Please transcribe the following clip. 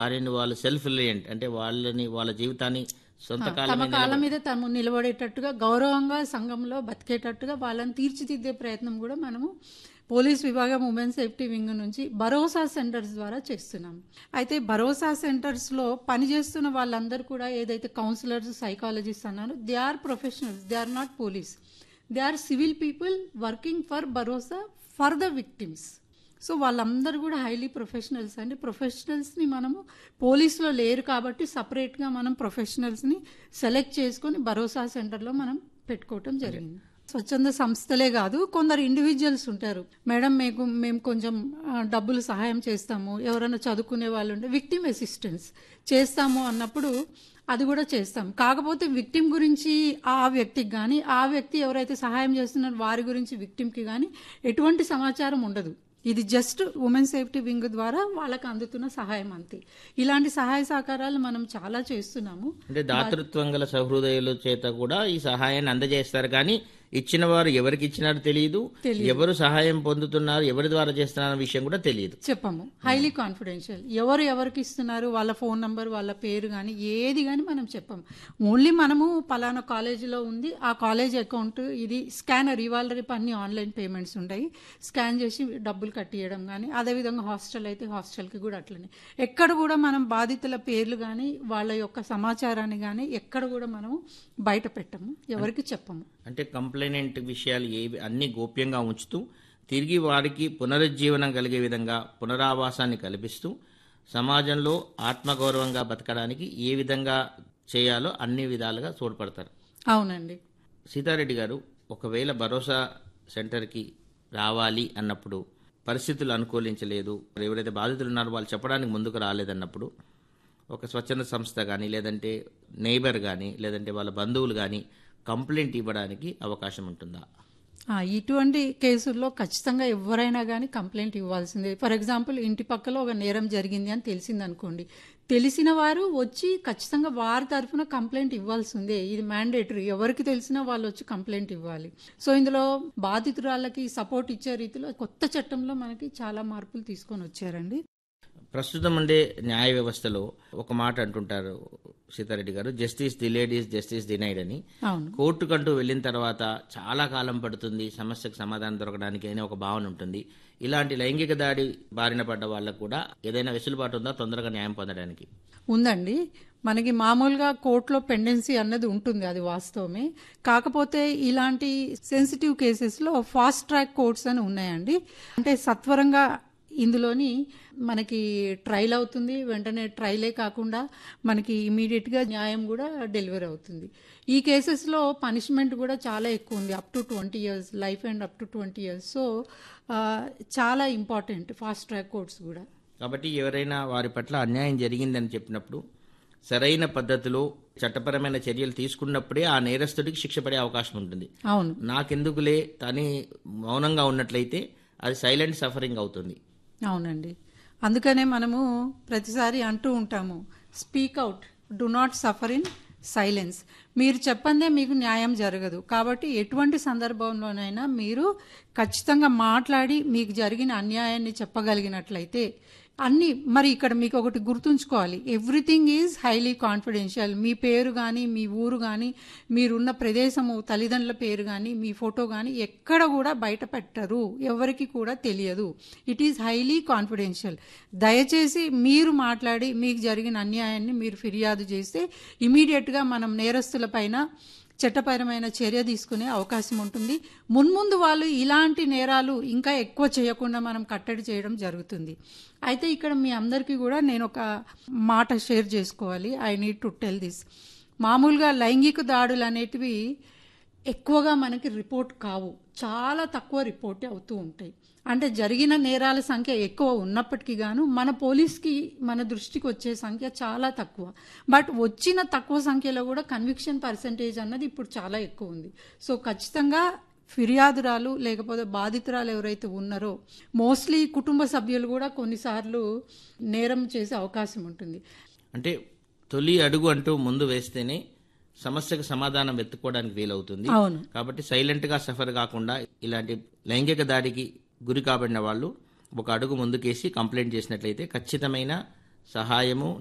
వారిని వాళ్ళు self reliant అంటే వాళ్ళ జీవితాన్ని సొంత తమ కాళ్ళ మీద తాము నిలబడేటట్టుగా గౌరవంగా సంఘంలో బతికేటట్టుగా వాళ్ళని తీర్చిదిద్దే ప్రయత్నం కూడా మనము పోలీస్ విభాగం ఉమెన్ సేఫ్టీ వింగ్ నుంచి భరోసా సెంటర్స్ ద్వారా చేస్తున్నాం. అయితే భరోసా సెంటర్స్లో పనిచేస్తున్న వాళ్ళందరూ కూడా ఏదైతే కౌన్సిలర్స్ సైకాలజిస్ట్ అన్నారో they are professionals, they are not police, they are civil people working for Bharosa for the victims. So వాళ్ళందరూ కూడా హైలీ ప్రొఫెషనల్స్ అండి. ప్రొఫెషనల్స్ని మనము పోలీసులో లేరు కాబట్టి సపరేట్గా మనం ప్రొఫెషనల్స్ని సెలెక్ట్ చేసుకొని భరోసా సెంటర్లో మనం పెట్టుకోవటం జరిగింది. స్వచ్ఛంద సంస్థలే కాదు, కొందరు ఇండివిజువల్స్ ఉంటారు, మేడం మేము కొంచెం డబ్బులు సహాయం చేస్తాము, ఎవరైనా చదువుకునే వాళ్ళు ఉంటే విక్టిమ్ అసిస్టెన్స్ చేస్తాము అన్నప్పుడు అది కూడా చేస్తాం. కాకపోతే విక్టిమ్ గురించి ఆ వ్యక్తికి కానీ ఆ వ్యక్తి ఎవరైతే సహాయం చేస్తున్నారో వారి గురించి విక్టిమ్కి కానీ ఎటువంటి సమాచారం ఉండదు. ఇది జస్ట్ ఉమెన్ సేఫ్టీ వింగ్ ద్వారా వాళ్ళకి అందుతున్న సహాయం అంతే. ఇలాంటి సహాయ సహకారాలు మనం చాలా చేస్తున్నాము. అంటే దాతృత్వం గల సహృదయుల చేత కూడా ఈ సహాయాన్ని అందజేస్తారు, కానీ ఇచ్చిన వారు ఎవరికి ఇచ్చినారో తెలియదు, ఎవరు సహాయం పొందుతున్నారు, ఎవరి ద్వారా చేస్తున్నారు విషయం కూడా తెలియదు. చెప్పము, హైలీ కాన్ఫిడెన్షియల్. ఎవరికి ఇస్తున్నారు, వాళ్ళ ఫోన్ నంబర్, వాళ్ళ పేరు కానీ ఏది కానీ మనం చెప్పము. ఓన్లీ మనము పలానా కాలేజీలో ఉంది, ఆ కాలేజ్ అకౌంట్ ఇది స్కానర్, ఇవాళ రేపు అన్ని ఆన్లైన్ పేమెంట్స్ ఉంటాయి, స్కాన్ చేసి డబ్బులు కట్టియడం కానీ, అదేవిధంగా హాస్టల్ అయితే హాస్టల్కి కూడా అట్లనే. ఎక్కడ కూడా మనం బాధితుల పేర్లు కానీ వాళ్ళ యొక్క సమాచారాన్ని కానీ ఎక్కడ కూడా మనం బయట పెట్టము, ఎవరికి చెప్పము. అంటే కంప్లైనెంట్ విషయాలు ఏవి అన్ని గోప్యంగా ఉంచుతూ తిరిగి వారికి పునరుజ్జీవనం కలిగే విధంగా పునరావాసాన్ని కల్పిస్తూ సమాజంలో ఆత్మగౌరవంగా బతకడానికి ఏ విధంగా చేయాలో అన్ని విధాలుగా తోడ్పడతారు. అవునండి. సీతారెడ్డి గారు, ఒకవేళ భరోసా సెంటర్కి రావాలి అన్నప్పుడు పరిస్థితులు అనుకూలించలేదు, ఎవరైతే బాధితులు ఉన్నారో వాళ్ళు చెప్పడానికి ముందుకు రాలేదన్నప్పుడు ఒక స్వచ్ఛంద సంస్థ కానీ లేదంటే నైబర్ కానీ లేదంటే వాళ్ళ బంధువులు కానీ కంప్లైంట్ ఇవ్వడానికి అవకాశం ఉంటుందా? ఇటువంటి కేసుల్లో ఖచ్చితంగా ఎవరైనా కానీ కంప్లైంట్ ఇవ్వాల్సిందే. ఫర్ ఎగ్జాంపుల్, ఇంటి పక్కలో ఒక నేరం జరిగింది అని తెలిసింది అనుకోండి, తెలిసిన వారు వచ్చి ఖచ్చితంగా వారి తరఫున కంప్లైంట్ ఇవ్వాల్సిందే. ఇది మ్యాండేటరీ, ఎవరికి తెలిసినా వాళ్ళు వచ్చి కంప్లైంట్ ఇవ్వాలి. సో ఇందులో బాధితురాళ్ళకి సపోర్ట్ ఇచ్చే రీతిలో కొత్త చట్టంలో మనకి చాలా మార్పులు తీసుకొని వచ్చారండి. ప్రస్తుతం ఉండే న్యాయ వ్యవస్థలో ఒక మాట అంటుంటారు సీతారెడ్డి గారు, justice delayed is justice denied అని. కోర్టుకంటూ వెళ్ళిన తర్వాత చాలా కాలం పడుతుంది సమస్యకు సమాధానం దొరకడానికి అనే ఒక భావన ఉంటుంది. ఇలాంటి లైంగిక దాడి బారిన పడ్డ వాళ్ళకు కూడా ఏదైనా వెసులుబాటు ఉందా తొందరగా న్యాయం పొందడానికి? ఉందండి. మనకి మామూలుగా కోర్టులో పెండెన్సీ అన్నది ఉంటుంది, అది వాస్తవమే. కాకపోతే ఇలాంటి సెన్సిటివ్ కేసెస్లో ఫాస్ట్ ట్రాక్ కోర్ట్స్ అని ఉన్నాయండి. అంటే సత్వరంగా ఇందులోని మనకి ట్రయల్ అవుతుంది, వెంటనే ట్రయలే కాకుండా మనకి ఇమీడియట్గా న్యాయం కూడా డెలివరీ అవుతుంది. ఈ కేసెస్లో పనిష్మెంట్ కూడా చాలా ఎక్కువ ఉంది, up to 20 years, life and up to 20 years. So చాలా ఇంపార్టెంట్ ఫాస్ట్ ట్రాక్ కోర్ట్స్ కూడా. కాబట్టి ఎవరైనా వారి పట్ల అన్యాయం జరిగిందని చెప్పినప్పుడు సరైన పద్ధతిలో చట్టపరమైన చర్యలు తీసుకున్నప్పుడే ఆ నేరస్తుడికి శిక్ష పడే అవకాశం ఉంటుంది. అవును, నాకెందుకులే తని మౌనంగా ఉన్నట్లయితే అది సైలెంట్ సఫరింగ్ అవుతుంది. అవునండి. అందుకనే మనము ప్రతిసారి అంటూ ఉంటాము, speak out, do not suffer in silence. మీరు చెప్పందే మీకు న్యాయం జరగదు. కాబట్టి ఎటువంటి సందర్భంలోనైనా మీరు ఖచ్చితంగా మాట్లాడి మీకు జరిగిన అన్యాయాన్ని చెప్పగలిగినట్లయితే అన్ని. మరి ఇక్కడ మీకు ఒకటి గుర్తుంచుకోవాలి, ఎవ్రీథింగ్ ఈజ్ హైలీ కాన్ఫిడెన్షియల్. మీ పేరు కానీ, మీ ఊరు కానీ, మీరున్న ప్రదేశము, తల్లిదండ్రుల పేరు కానీ, మీ ఫోటో కానీ ఎక్కడ కూడా బయట పెట్టరు, ఎవరికి కూడా తెలియదు. It is highly confidential. దయచేసి మీరు మాట్లాడి మీకు జరిగిన అన్యాయాన్ని మీరు ఫిర్యాదు చేస్తే ఇమీడియట్గా మనం నేరస్తుల పైన చట్టపరమైన చర్య తీసుకునే అవకాశం ఉంటుంది. మున్ముందు వాళ్ళు ఇలాంటి నేరాలు ఇంకా ఎక్కువ చేయకుండా మనం కట్టడి చేయడం జరుగుతుంది. అయితే ఇక్కడ మీ అందరికీ కూడా నేను ఒక మాట షేర్ చేసుకోవాలి. I need to tell this. మామూలుగా లైంగిక దాడులు అనేటివి ఎక్కువగా మనకి రిపోర్ట్ కావు, చాలా తక్కువ రిపోర్ట్ అవుతూ ఉంటాయి. అంటే జరిగిన నేరాల సంఖ్య ఎక్కువ ఉన్నప్పటికీ గాను మన పోలీస్కి మన దృష్టికి వచ్చే సంఖ్య చాలా తక్కువ. బట్ వచ్చిన తక్కువ సంఖ్యలో కూడా కన్విక్షన్ పర్సెంటేజ్ అన్నది ఇప్పుడు చాలా ఎక్కువ ఉంది. సో ఖచ్చితంగా ఫిర్యాదురాలు లేకపోతే బాధితురాలు ఎవరైతే ఉన్నారో, మోస్ట్లీ కుటుంబ సభ్యులు కూడా కొన్నిసార్లు నేరం చేసే అవకాశం ఉంటుంది. అంటే తొలి అడుగు అంటూ ముందు వేస్తేనే సమస్యకు సమాధానం వెతుక్కోవడానికి వీలవుతుంది. కాబట్టి సైలెంట్ గా సఫర్ కాకుండా ఇలాంటి లైంగిక దాడికి గురి కాబడిన వాళ్ళు ఒక అడుగు ముందుకేసి కంప్లైంట్ చేసినట్లయితే ఖచ్చితమైన సహాయము